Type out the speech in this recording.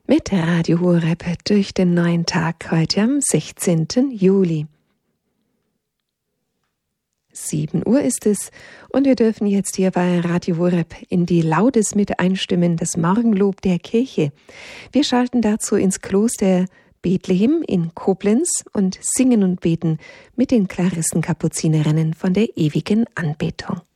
mit Radio Horeb durch den neuen Tag heute am 16. Juli. 7 Uhr ist es und wir dürfen jetzt hier bei Radio Horeb in die Laudes mit einstimmen, das Morgenlob der Kirche. Wir schalten dazu ins Kloster Bethlehem in Koblenz und singen und beten mit den Klarissenkapuzinerinnen von der ewigen Anbetung.